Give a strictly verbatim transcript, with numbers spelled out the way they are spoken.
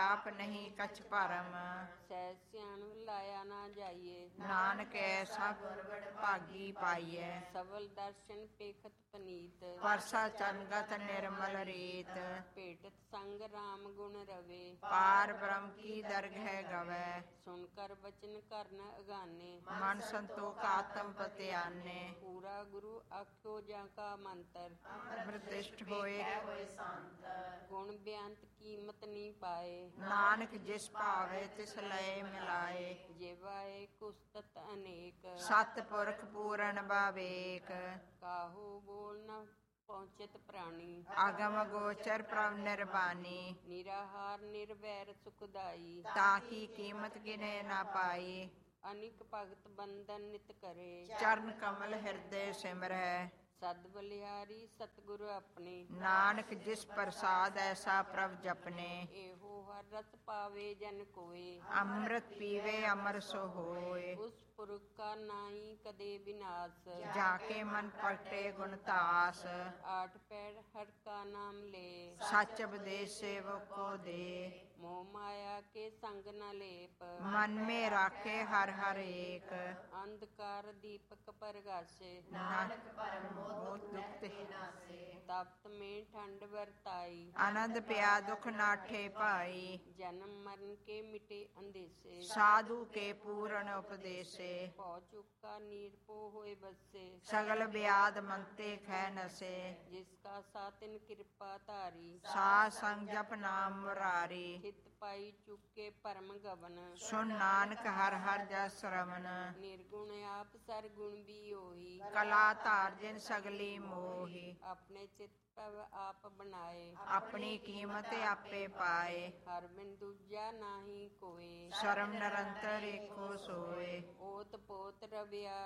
ਆਪ ਨਹੀਂ ਕਛ ਭਰਮ। ਸਹਿ ਸਿਆਣ ਲਾਇਆ ਨਾ ਜਾਈਏ, ਨਾਨਕ ਐਸਾ ਗੁਰ ਭਾਗੀ ਪਾਈਐ। ਸਬਲ ਦਰਸ਼ਨ ਪੇਖਤ ਪਨੀਤ, ਪਰਸਾ ਚੰਗਤ ਨਿਰਮਲ ਰੀਤ। ਭੇਟਤ ਸੰਗ ਰਾਮ ਗੁਣ ਰਵੇ, ਪਾਰ ਬ੍ਰਹਮ ਕੀ ਦਰਗਹਿ ਗਵੈ। ਸੁਣ ਕਰ ਬਚਨ ਕਰਨ ਅਗਾਨੇ, ਮਨ ਸੰਤੋਖ ਆਤਮ ਪਤਿਆਨੇ। ਪੂਰਾ ਗੁਰੂ ਆਖਿਓ ਜਾਂ ਕਾ ਮੰਤਰ, ਅੰਮ੍ਰਿਤਿਸ਼ਟ ਹੋਏ ਗੁਣ ਬਿਆੰਤ ਕੀਮਤ ਨੀ ਪਾਏ। ਨਾਨਕ ਜਿਸ ਭਾਵੇ ਤਿਸ ਲਏ ਮਿਲਾਏ। ਜਿਵਾਏ ਕੁਸਤਤ ਅਨੇਕ, ਸਤ ਪੁਰਖ ਪੂਰਨ ਬਾਵੇਕ। ਕਾਹੂ ਬੋਲ ਨ ਪਹੁੰਚਤ ਪ੍ਰਾਣੀ, ਅਗਮ ਗੋਚਰ ਪ੍ਰਭ ਨਿਰਬਾਨੀ। ਨਿਰਾਹਾਰ ਨਿਰਵੈਰ ਸੁਖਦਾਈ, ਤਾਕੀ ਕੀਮਤ ਗਿਨੇ ਨਾ ਪਾਈ। ਅਨਿਕ ਭਗਤ ਬੰਦਨ ਨਿਤ ਕਰੇ, ਚਰਨ ਕਮਲ ਹਿਰਦੇ ਸਿਮਰੈ। ਸਦ ਬਲਿਹਾਰੀ ਸਤਿਗੁਰ ਆਪਣੇ, ਨਾਨਕ ਜਿਸ ਪ੍ਰਸਾਦ ਐਸਾ ਪ੍ਰਭ ਜਪਨੇ। ਇਹੋ ਹਰ ਰਸ ਪਾਵੇ ਜਨ ਕੋਏ, ਅੰਮ੍ਰਿਤ ਪੀਵੇ ਅਮਰ ਸੋ ਹੋਏ। ਉਸ ਪੁਰਖ ਕਾ ਨਾਹੀ ਕਦੇ ਵਿਨਾਸ਼, ਜਾ ਕੇ ਮਨ ਪਰਟੇ ਗੁਣ ਤਾਸ। ਆਠ ਪੈਰ ਹਰ ਕਾ ਨਾਮ ਲੈ, ਸੱਚ ਉਪਦੇਸ਼ ਸੇਵਕ ਕੋ ਦੇ। ਮੋਹ ਮਾਇਆ ਕੇ ਸੰਗ ਨ ਲੇਪ, ਮਨ ਮੇ ਰਾਖੇ ਹਰ ਹਰ ਏਕ। ਅੰਧਕਾਰ ਦੀਪਕ ਪ੍ਰਗਾਸੇ, ਨਾਨਕ ਪਰਮ ਮੋਹ ਦੁਖ ਤੇ ਤਪਤ ਮੇਂ ਠੰਡ ਵਰਤਾਈ। ਆਨੰਦ ਪਿਆ ਦੁਖ ਨਾਠੇ ਭਾਈ, ਜਨਮ ਮਰਨ ਕੇ ਮਿਟੇ ਅੰਦੇਸੇ। ਸਾਧੂ ਕੇ ਪੂਰਨ ਉਪਦੇਸੇ। ਭਉ ਚੁੱਕਾ ਨੀਰਪੋ ਹੋਏ ਬਸੇ, ਸਗਲ ਬਿਆਦ ਮੰਤੇ ਖੈ ਨਸੇ। ਜਿਸ ਕਾ ਸਾਤਿਨ ਕਿਰਪਾ ਧਾਰੀ, ਸਾਧ ਸੰਗ ਜਪ ਨਾਮ ਮੁਰਾਰੀ। ਹਿਤ ਪਾਈ ਚੁੱਕੇ ਪਰਮ ਗਵਨ, ਸੁਨ ਨਾਨਕ ਹਰ ਹਰ ਜਸ ਰਮਨ। ਨਿਰਗੁਣ ਆਪ ਸਰਗੁਣ ਵੀ ਉਹੀ, ਕਲਾ ਧਾਰ ਜਿਨ ਸਗਲੀ ਮੋਹੀ। ਆਪਣੇ ਚਿਤ ਭਵ ਆਪ ਬਣਾਏ, ਆਪਣੀ ਕੀਮਤ ਆਪੇ ਪਾਏ। ਹਰ ਬਿਨ ਦੂਜਾ ਨਾਹੀ ਕੋਏ, ਸਰਮ ਨਿਰੰਤਰ ਏਕੋ ਸੋਏ। ਓਤ ਪੋਤ ਰਵਿਆ